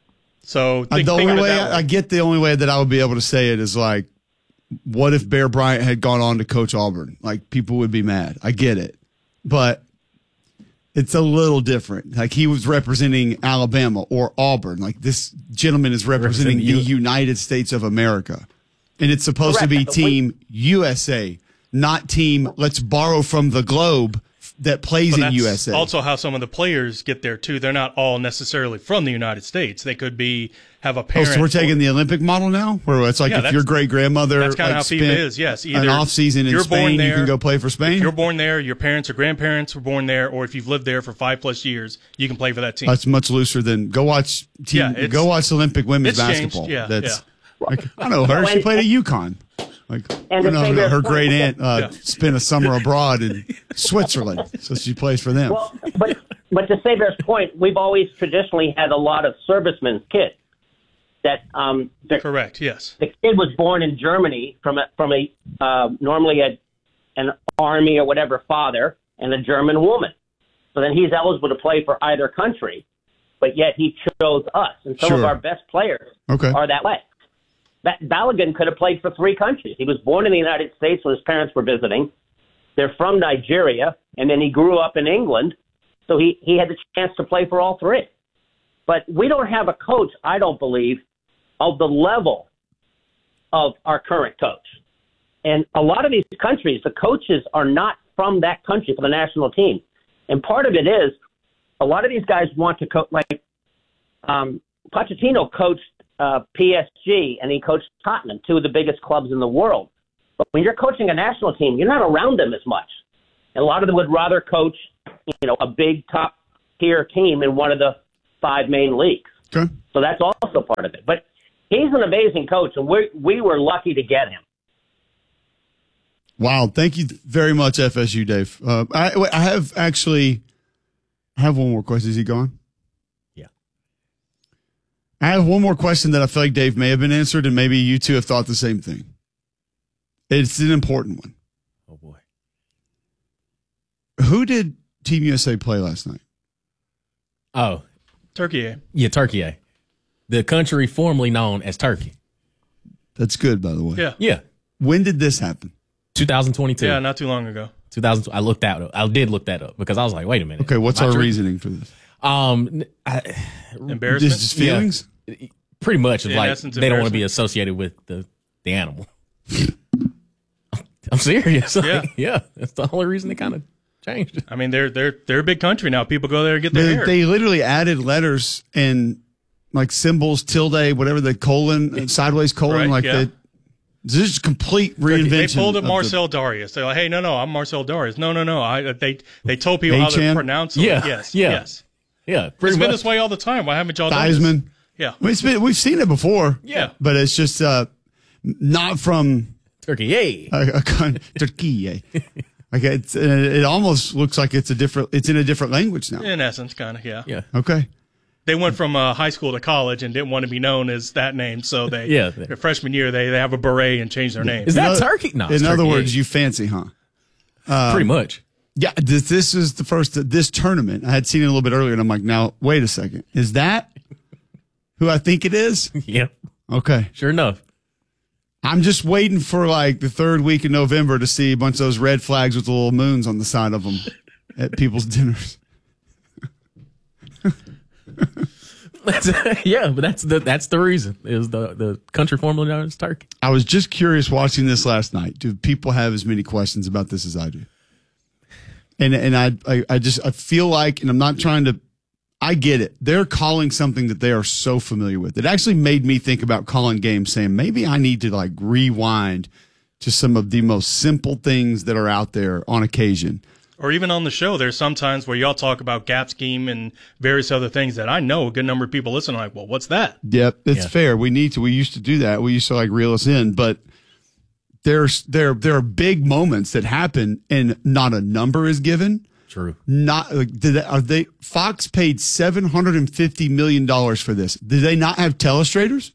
So Uh, think, the think only of it way that I, I get the only way that I would be able to say it is like, what if Bear Bryant had gone on to coach Auburn? Like, people would be mad. I get it, but it's a little different. Like, he was representing Alabama or Auburn. Like, this gentleman is representing the Representing you. United States of America, and it's supposed to be Correct. But we- Team U S A, not Team Let's borrow from the globe that plays But in that's U S A. also how some of the players get there too. They're not all necessarily from the United States. They could be have a Oh, parent. so we're taking the Olympic model now, where it's like Yeah, if that's- your great grandmother That's kind like, of how FIFA spent is. Yes, an either off season in you're born Spain, you there- can go play for Spain. If you're born there, your parents or grandparents were born there, or if you've lived there for five plus years, you can play for that team. That's much looser than go watch team. Yeah, it's- go watch Olympic women's it's changed. basketball. Yeah, That's yeah. like I know her. She played at UConn. Like And I to know say her, their her point- great aunt uh, Yeah. spent a summer abroad in Switzerland, so she plays for them. Well, but but to Saber's point, we've always traditionally had a lot of servicemen's kids. That um, the, Correct. Yes. the kid was born in Germany from a from a uh, normally a an army or whatever father and a German woman. So then he's eligible to play for either country, but yet he chose us, and some of Sure. our best players Okay. are that way. That Balogun could have played for three countries. He was born in the United States when his parents were visiting. They're from Nigeria, and then he grew up in England, so he, he had the chance to play for all three. But we don't have a coach, I don't believe, of the level of our current coach. And a lot of these countries, the coaches are not from that country for the national team. And part of it is a lot of these guys want to coach, like um, Pochettino coached uh, P S G and he coached Tottenham, two of the biggest clubs in the world. But when you're coaching a national team, you're not around them as much. And a lot of them would rather coach, you know, a big top tier team in one of the five main leagues. Okay. So that's also part of it. But he's an amazing coach, and we we were lucky to get him. Wow, thank you very much, F S U, Dave. Uh, I, wait, I have actually, I have one more question. Is he gone? Yeah. I have one more question that I feel like Dave may have been answered, and maybe you two have thought the same thing. It's an important one. Oh boy. Who did Team U S A play last night? Oh, Turkey. Eh? yeah, Turkey. Eh? The country formerly known as Turkey. That's good, by the way. Yeah. Yeah. When did this happen? twenty twenty-two. Yeah, not too long ago. two thousand. I looked that up. I did look that up because I was like, wait a minute. Okay, what's Am I our tripping? reasoning for this? Um, I, Embarrassment. Just feelings? Yeah, pretty much. Of In like essence, they don't want to be embarrassment. associated with the the animal. I'm serious. Like, Yeah. yeah. That's the only reason they kind of changed it. I mean, they're they're they're a big country now. People go there and get their They, hair. they literally added letters and like symbols, tilde, whatever the colon, sideways colon, Right, like yeah. that. This is complete Turkey. reinvention. They pulled of up the- Marcel Darius. They're like, hey, no, no, I'm Marcel Darius. No, no, no. I they they told people how to Achan? pronounce it. Yeah, Yes. yeah. Yes. Yeah. It's Pretty been much. this way all the time. Why haven't y'all done this? Theismann. Yeah. I mean, it's been, we've seen it before. Yeah. But it's just uh, not from Turkey. Yay. a, a con- Turkey. Like it's, it almost looks like it's a different. It's in a different language now. In essence, kind of. Yeah. Yeah. Okay. they went from uh, high school to college and didn't want to be known as that name, so they yeah. their freshman year they, they have a beret and change their name. Is that in turkey? No. In other turkey words, egg. you fancy, huh? Um, Pretty much. Yeah, this, this is the first, this tournament. I had seen it a little bit earlier, and I'm like, now, wait a second. Is that who I think it is? Yep. Okay. Sure enough. I'm just waiting for, like, the third week in November to see a bunch of those red flags with the little moons on the side of them at people's dinners. That's, yeah, but that's the that's the reason. Is the, the country formerly known as turkey. I was just curious watching this last night. Do people have as many questions about this as I do? And and I, I I just I feel like, and I'm not trying to, I get it. They're calling something that they are so familiar with. It actually made me think about calling games, saying maybe I need to like rewind to some of the most simple things that are out there on occasion. Or even on the show, there's some times where y'all talk about gap scheme and various other things that I know a good number of people listen are like, well, what's that? Yep, it's Yeah. fair. We need to. We used to do that. We used to like reel us in, but there's there there are big moments that happen and not a number is given. True. Not like did they, are they Fox paid seven hundred fifty million dollars for this. Did they not have telestrators?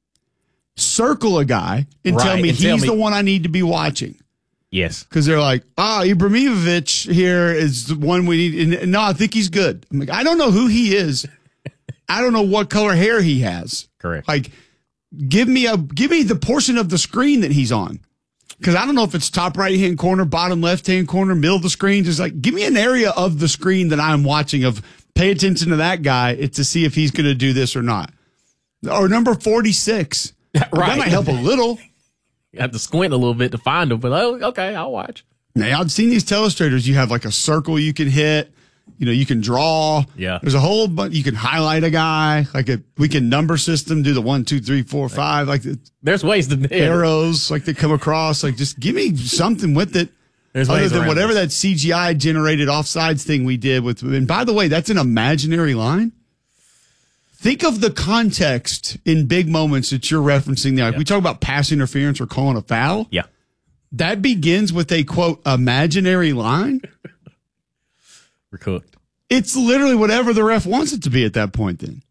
Circle a guy and Right, tell me and he's tell me- the one I need to be watching. Yes. Because they're like, ah, oh, Ibrahimovic here is the one we need. And, and no, I think he's good. I'm like, I don't know who he is. I don't know what color hair he has. Correct. Like, give me a give me the portion of the screen that he's on. Because I don't know if it's top right hand corner, bottom left hand corner, middle of the screen. Just like, give me an area of the screen that I'm watching of pay attention to that guy it's to see if he's going to do this or not. Or number forty-six. Right. That might help a little. You have to squint a little bit to find them, but oh, okay, I'll watch. Now, I've seen these telestrators. You have like a circle you can hit. You know, you can draw. Yeah. There's a whole bunch. You can highlight a guy. Like a we can number system, do the one, two, three, four, five. Like the There's ways to do it. arrows, like they come across. Like just give me something with it. There's Other ways than around whatever this. that C G I generated offsides thing we did with. And by the way, that's an imaginary line. Think of the context in big moments that you're referencing there. Like we talk about pass interference or calling a foul. Yeah. That begins with a quote imaginary line. We're cooked. It's literally whatever the ref wants it to be at that point. Then,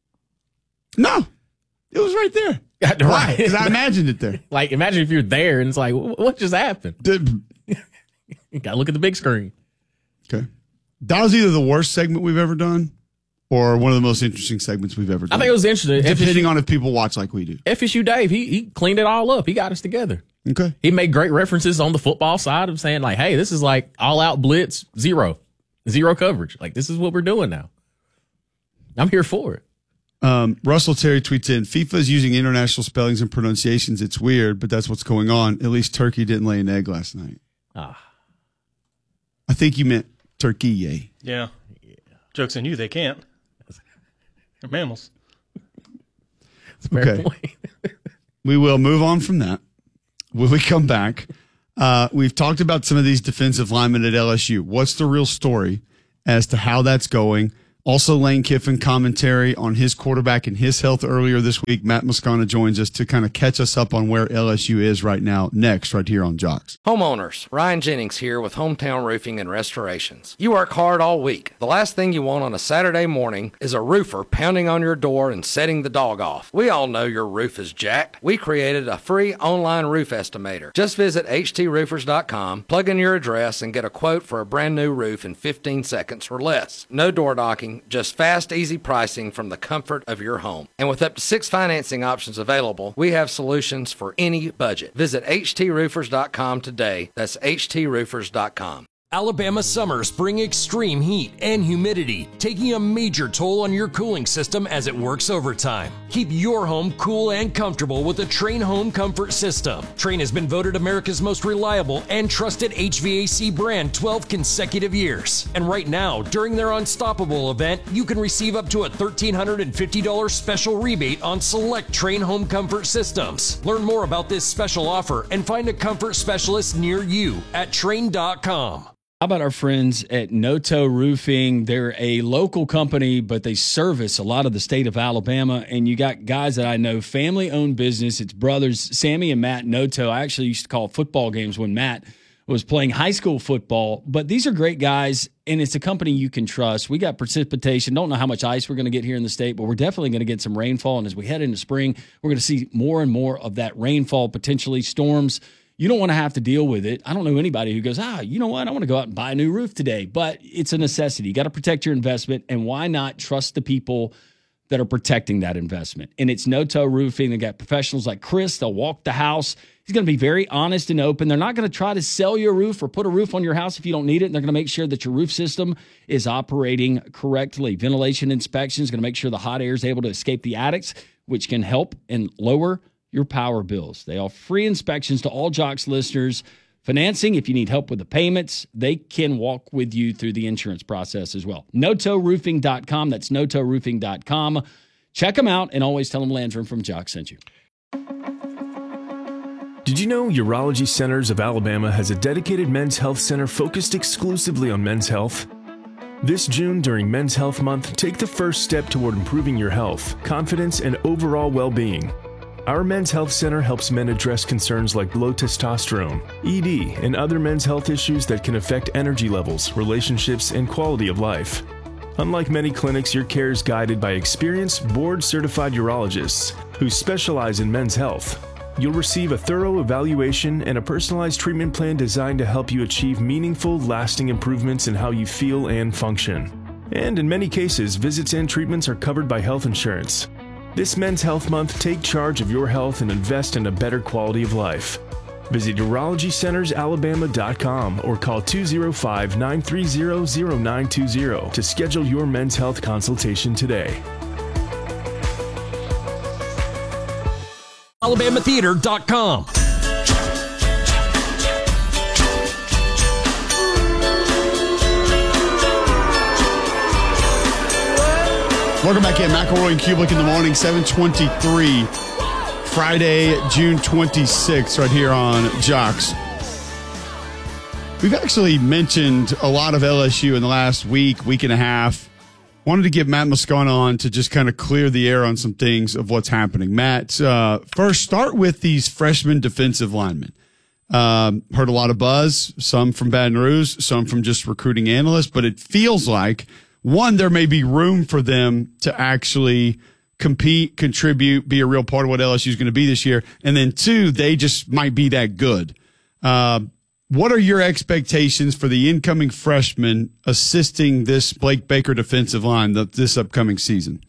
no, it was right there. Yeah, right. Because I imagined it there. Like, imagine if you're there and it's like, "Wh- what just happened? The- You gotta look at the big screen. okay, that was either the worst segment we've ever done, or one of the most interesting segments we've ever I done. think it was interesting. depending F S U, on if people watch like we do. F S U Dave, he he cleaned it all up. He got us together. Okay, He made great references on the football side of saying like, hey, this is like all out blitz, zero, zero coverage. Like this is what we're doing now. I'm here for it. um, Russell Terry tweets in: FIFA is using international spellings and pronunciations. It's weird, but that's what's going on. At least Turkey didn't lay an egg last night. Ah, I think you meant turkey. Yay. Yeah. Joke's on you, they can't. They're mammals. it's a fair Okay. point. We will move on from that. When we come back, uh, we've talked about some of these defensive linemen at L S U. What's the real story as to how that's going? Also, Lane Kiffin commentary on his quarterback and his health earlier this week. Matt Moscona joins us to kind of catch us up on where L S U is right now, next, right here on Jocks. Homeowners, Ryan Jennings here with Hometown Roofing and Restorations. You work hard all week. The last thing you want on a Saturday morning is a roofer pounding on your door and setting the dog off. We all know your roof is jacked. We created a free online roof estimator. Just visit h t roofers dot com, plug in your address, and get a quote for a brand new roof in fifteen seconds or less. No door knocking, just fast, easy pricing from the comfort of your home. And with up to six financing options available, we have solutions for any budget. Visit h t roofers dot com today. That's h t roofers dot com. Alabama summers bring extreme heat and humidity, taking a major toll on your cooling system as it works overtime. Keep your home cool and comfortable with the Train Home Comfort System. Train has been voted America's most reliable and trusted H V A C brand twelve consecutive years. And right now, during their Unstoppable event, you can receive up to a one thousand three hundred fifty dollars special rebate on select Train Home Comfort systems. Learn more about this special offer and find a comfort specialist near you at train dot com. How about our friends at Noto Roofing? They're a local company, but they service a lot of the state of Alabama. And you got guys that I know, family-owned business. It's brothers, Sammy and Matt Noto. I actually used to call football games when Matt was playing high school football. But these are great guys, and it's a company you can trust. We got precipitation. Don't know how much ice we're going to get here in the state, but we're definitely going to get some rainfall. And as we head into spring, we're going to see more and more of that rainfall, potentially storms. You don't want to have to deal with it. I don't know anybody who goes, ah, you know what? I want to go out and buy a new roof today. But it's a necessity. You got to protect your investment. And why not trust the people that are protecting that investment? And it's No-Toe Roofing. They got professionals like Chris. They'll walk the house. He's going to be very honest and open. They're not going to try to sell you a roof or put a roof on your house if you don't need it. And they're going to make sure that your roof system is operating correctly. Ventilation inspection is going to make sure the hot air is able to escape the attics, which can help and lower your power bills. They offer free inspections to all Jocks listeners. Financing, if you need help with the payments, they can walk with you through the insurance process as well. no toe roofing dot com. That's no toe roofing dot com. Check them out and always tell them Landrum from Jocks sent you. Did you know Urology Centers of Alabama has a dedicated men's health center focused exclusively on men's health? This June, during Men's Health Month, take the first step toward improving your health, confidence, and overall well-being. Our Men's Health Center helps men address concerns like low testosterone, E D, and other men's health issues that can affect energy levels, relationships, and quality of life. Unlike many clinics, your care is guided by experienced, board-certified urologists who specialize in men's health. You'll receive a thorough evaluation and a personalized treatment plan designed to help you achieve meaningful, lasting improvements in how you feel and function. And in many cases, visits and treatments are covered by health insurance. This Men's Health Month, take charge of your health and invest in a better quality of life. Visit urology centers alabama dot com or call two oh five, nine three zero, zero nine two zero to schedule your men's health consultation today. alabama theater dot com. Welcome back in. McElroy and Kublik in the morning, seven twenty-three, Friday, June twenty-sixth, right here on Jocks. We've actually mentioned a lot of L S U in the last week, week and a half. Wanted to get Matt Moscona on to just kind of clear the air on some things of what's happening. Matt, uh, first, start with these freshman defensive linemen. Um, heard a lot of buzz, some from Baton Rouge, some from just recruiting analysts, but it feels like, one, there may be room for them to actually compete, contribute, be a real part of what L S U is going to be this year. And then two, they just might be that good. Uh, what are your expectations for the incoming freshmen assisting this Blake Baker defensive line the, this upcoming season?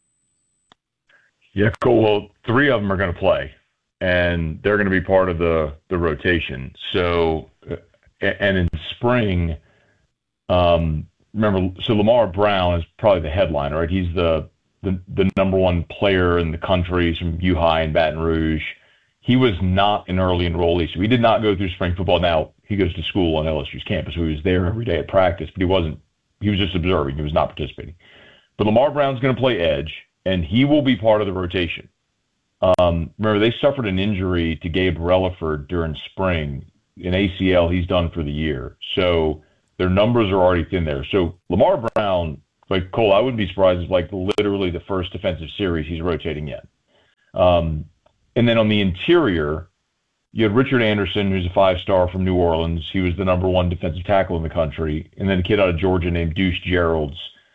Yeah, cool. Well, three of them are going to play, and they're going to be part of the, the rotation. So, and in spring, um, remember, so Lamar Brown is probably the headliner, right? He's the, the the number one player in the country. He's from U-High in Baton Rouge. He was not an early enrollee, so he did not go through spring football. Now, he goes to school on L S U's campus, so he was there every day at practice, but he wasn't, he was just observing. He was not participating. But Lamar Brown's going to play edge, and he will be part of the rotation. Um, remember, they suffered an injury to Gabe Relaford during spring. An A C L, he's done for the year. So their numbers are already thin there. So Lamar Brown, like Cole, I wouldn't be surprised if like literally the first defensive series he's rotating in. Um, and then on the interior, you had Richard Anderson, who's a five-star from New Orleans. He was the number one defensive tackle in the country. And then a kid out of Georgia named Deuce Geralds.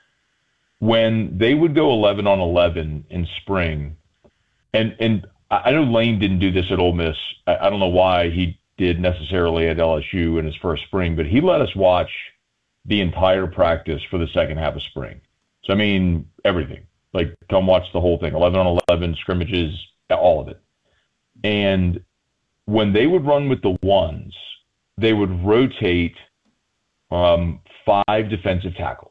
When they would go eleven on eleven in spring, and and I know Lane didn't do this at Ole Miss. I, I don't know why he did necessarily at L S U in his first spring, but he let us watch the entire practice for the second half of spring. So, I mean, everything. Like, come watch the whole thing, eleven on eleven, scrimmages, all of it. And when they would run with the ones, they would rotate um, five defensive tackles.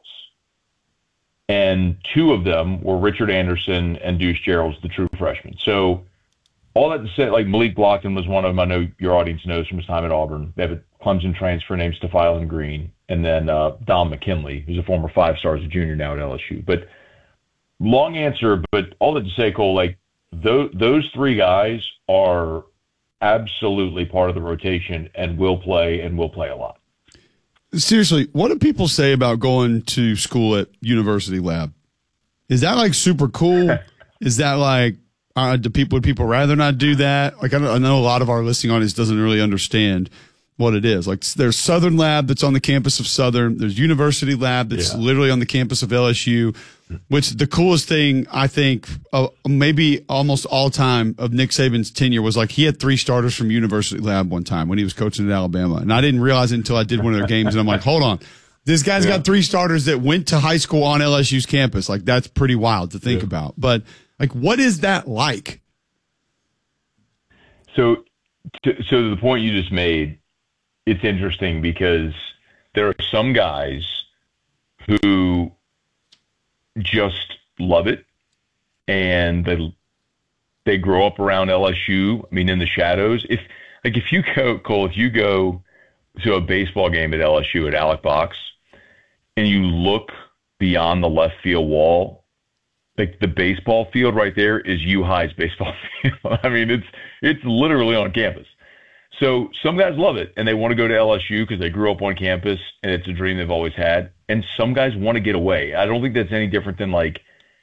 And two of them were Richard Anderson and Deuce Geralds, the true freshmen. So all that to say, like Malik Blockton was one of them. I know your audience knows from his time at Auburn. They have a Clemson transfer named Stephylan Green. And then uh, Dom McKinley, who's a former five-star, as a junior now at L S U. But long answer, but all that to say, Cole, like those, those three guys are absolutely part of the rotation and will play and will play a lot. Seriously, what do people say about going to school at University Lab? Is that like super cool? Is that like, uh, do people, would people rather not do that? Like, I, don't, I know a lot of our listening audience doesn't really understand. what it is. Like there's Southern Lab that's on the campus of Southern. There's University Lab that's Yeah. literally on the campus of L S U, which the coolest thing I think uh, maybe almost all time of Nick Saban's tenure was like he had three starters from University Lab one time when he was coaching at Alabama. And I didn't realize it until I did one of their games. And I'm like, hold on. This guy's Yeah. got three starters that went to high school on L S U's campus. Like that's pretty wild to think Yeah. about. But like, what is that like? So, to, so to the point you just made, it's interesting because there are some guys who just love it, and they they grow up around L S U. I mean, in the shadows. If like if you go, Cole, if you go to a baseball game at L S U at Alec Box, and you look beyond the left field wall, like the baseball field right there is U High's baseball field. I mean, it's it's literally on campus. So some guys love it and they want to go to L S U because they grew up on campus and it's a dream they've always had. And some guys want to get away. I don't think that's any different than like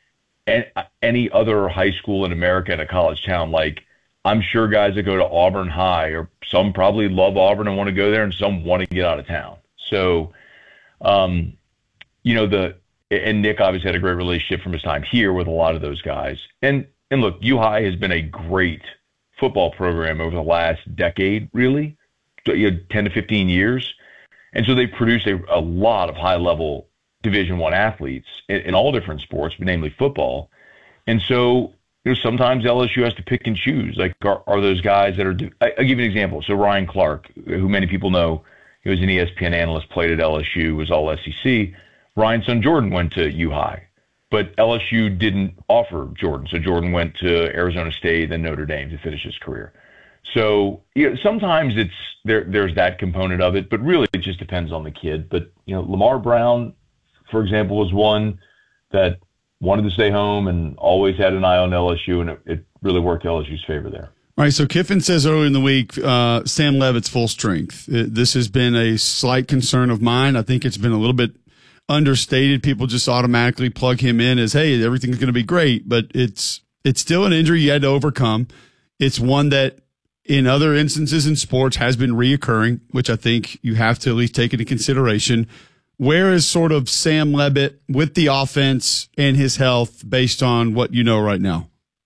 any other high school in America in a college town. Like I'm sure guys that go to Auburn High, or some probably love Auburn and want to go there, and some want to get out of town. So, um, you know, the and Nick obviously had a great relationship from his time here with a lot of those guys. And and look, U High has been a great football program over the last decade, really, you know, ten to fifteen years. And so they produce a, a lot of high-level Division One athletes in, in all different sports, but namely football. And so, you know, sometimes L S U has to pick and choose. Like, are, are those guys that are – I'll give you an example. So Ryan Clark, who many people know, he was an E S P N analyst, played at L S U, was all S E C. Ryan's son Jordan went to U High. But L S U didn't offer Jordan. So Jordan went to Arizona State, then Notre Dame to finish his career. So, you know, sometimes it's there. There's that component of it, but really it just depends on the kid. But, you know, Lamar Brown, for example, was one that wanted to stay home and always had an eye on L S U, and it, it really worked L S U's favor there. All right, so Kiffin says earlier in the week, uh, Sam Leavitt's full strength. It, this has been a slight concern of mine. I think it's been a little bit understated. People just automatically plug him in as, hey, everything's going to be great, but it's it's still an injury you had to overcome. It's one that in other instances in sports has been reoccurring, which I think you have to at least take into consideration. Where is sort of Sam Leavitt with the offense and his health based on what you know right now?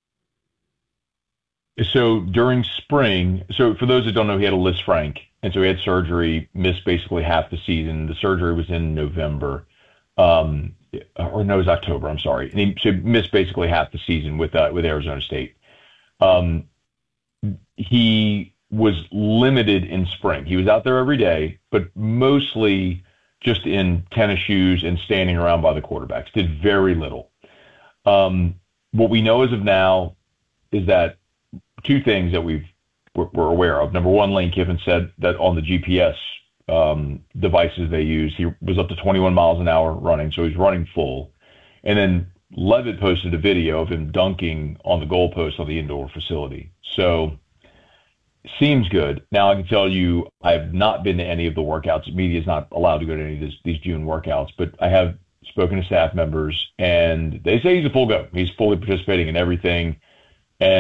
So during spring, so for those that don't know, he had a Lisfranc, and so he had surgery, missed basically half the season. The surgery was in November. Um, or no, it was October, I'm sorry. And he so missed basically half the season with uh, with Arizona State. Um, he was limited in spring. He was out there every day, but mostly just in tennis shoes and standing around by the quarterbacks. Did very little. Um, what we know as of now is that two things that we've we're, we're aware of. Number one, Lane Kiffin said that on the G P S um, devices they use, he was up to twenty-one miles an hour running, so he's running full. And then Leavitt posted a video of him dunking on the goalpost on the indoor facility. So seems good. Now I can tell you I have not been to any of the workouts. Media is not allowed to go to any of this, these June workouts, but I have spoken to staff members, and they say he's a full go. He's fully participating in everything.